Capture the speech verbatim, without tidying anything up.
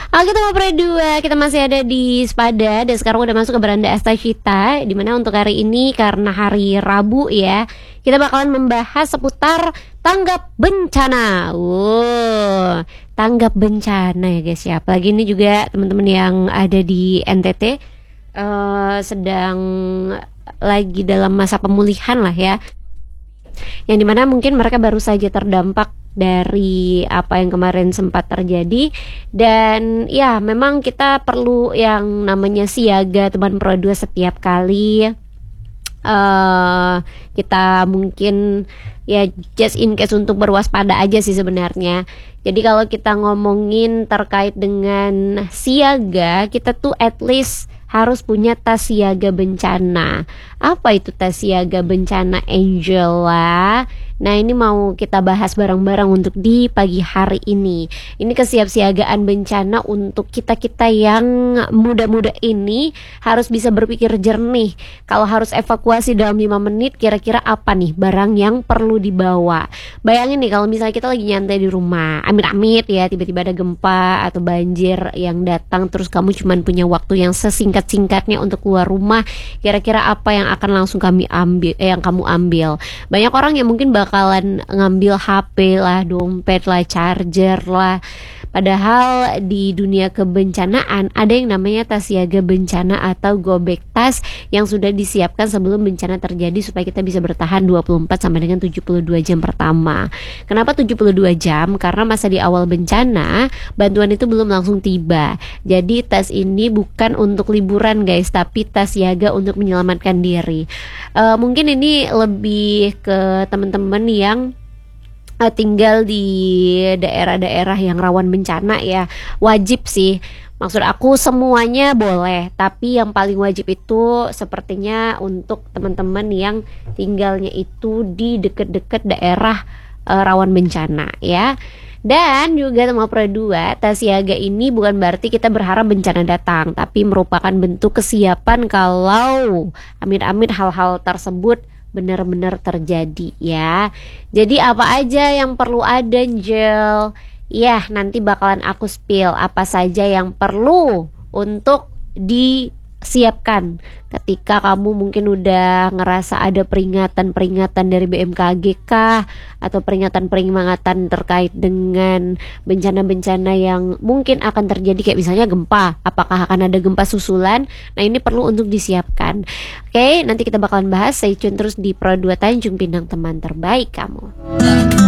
Oke teman Pro dua, kita masih ada di Sepada dan sekarang udah masuk ke Beranda Astagita, dimana untuk hari ini karena hari Rabu ya, kita bakalan membahas seputar tanggap bencana. Wow, tanggap bencana ya guys ya. Apalagi ini juga teman-teman yang ada di N T T uh, sedang lagi dalam masa pemulihan lah ya, yang dimana mungkin mereka baru saja terdampak dari apa yang kemarin sempat terjadi. Dan ya memang kita perlu yang namanya siaga teman Pro dua setiap kali uh, kita mungkin ya just in case untuk berwaspada aja sih sebenarnya. Jadi kalau kita ngomongin terkait dengan siaga, kita tuh at least harus punya tas siaga bencana. Apa itu tas siaga bencana, Angela? Nah ini mau kita bahas bareng-bareng untuk di pagi hari ini. Ini kesiapsiagaan bencana untuk kita-kita yang muda-muda ini harus bisa berpikir jernih. Kalau harus evakuasi dalam lima menit, kira-kira apa nih barang yang perlu dibawa? Bayangin nih kalau misalnya kita lagi nyantai di rumah, amit-amit ya, tiba-tiba ada gempa atau banjir yang datang, terus kamu cuma punya waktu yang sesingkat-singkatnya untuk keluar rumah. Kira-kira apa yang akan langsung kami ambil, eh, yang kamu ambil? Banyak orang yang mungkin bakal bakalan ngambil H P lah, dompet lah, charger lah. Padahal di dunia kebencanaan ada yang namanya tas siaga bencana atau go bag tas yang sudah disiapkan sebelum bencana terjadi supaya kita bisa bertahan dua puluh empat sampai dengan tujuh puluh dua jam pertama. Kenapa tujuh puluh dua jam? Karena masa di awal bencana bantuan itu belum langsung tiba. Jadi tas ini bukan untuk liburan guys, tapi tas siaga untuk menyelamatkan diri. Uh, mungkin ini lebih ke teman-teman yang uh, tinggal di daerah-daerah yang rawan bencana ya. Wajib sih, maksud aku semuanya boleh, tapi yang paling wajib itu sepertinya untuk teman-teman yang tinggalnya itu di deket-deket daerah uh, rawan bencana ya. Dan juga teman Pro dua, tas siaga ini bukan berarti kita berharap bencana datang, tapi merupakan bentuk kesiapan kalau amit-amit hal-hal tersebut benar-benar terjadi ya. Jadi apa aja yang perlu ada, Angel? Ya, nanti bakalan aku spill apa saja yang perlu untuk disiapkan ketika kamu mungkin udah ngerasa ada peringatan-peringatan dari B M K G kah, atau peringatan-peringatan terkait dengan bencana-bencana yang mungkin akan terjadi, kayak misalnya gempa, apakah akan ada gempa susulan. Nah ini perlu untuk disiapkan. Oke, nanti kita bakalan bahas. Stay tune terus di Pro dua Tanjung Pinang, teman terbaik kamu.